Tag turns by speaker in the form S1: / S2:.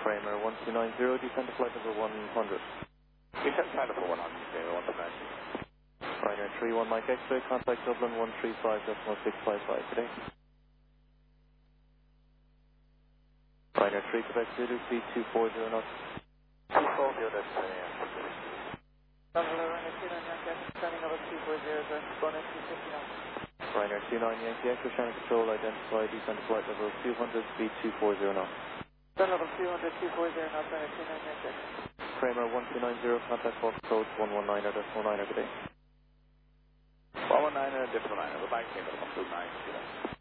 S1: Kramer 1290, descend to flight level 100.
S2: Descend flight level 100, Kramer 1290.
S1: Ryanair 31 Mike X-ray, contact Dublin 135.655 today. Ryanair 3 Quebec Zulu, speed 240 knots.
S2: 240, that's
S3: Dublin Ryanair 29 Yankee X, standing over 240, going at 250 knots.
S1: Ryanair 29 Yankee X, channel control identified, descend to flight level 200, speed 240 knots.
S3: Descend level 200, 240 knots, Ryanair 29 Yankee X.
S1: Kramer 1290, contact Fox code 119 or 19 today.
S2: 119, decimal 9, the back came at 129,